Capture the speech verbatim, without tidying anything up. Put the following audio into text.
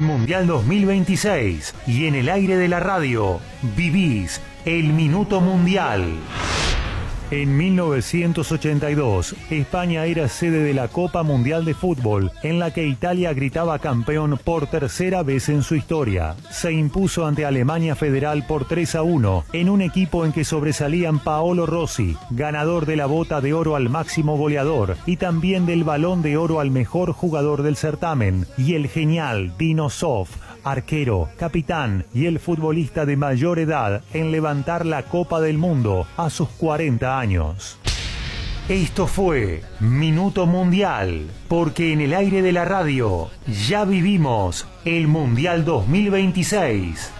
Mundial dos mil veintiséis y en el aire de la radio vivís el Minuto Mundial. En mil novecientos ochenta y dos, España era sede de la Copa Mundial de Fútbol, en la que Italia gritaba campeón por tercera vez en su historia. Se impuso ante Alemania Federal por tres a uno, en un equipo en que sobresalían Paolo Rossi, ganador de la Bota de Oro al máximo goleador, y también del Balón de Oro al mejor jugador del certamen, y el genial Dino Zoff, arquero, capitán y el futbolista de mayor edad en levantar la Copa del Mundo a sus cuarenta años. Esto fue Minuto Mundial, porque en el aire de la radio ya vivimos el Mundial dos mil veintiséis.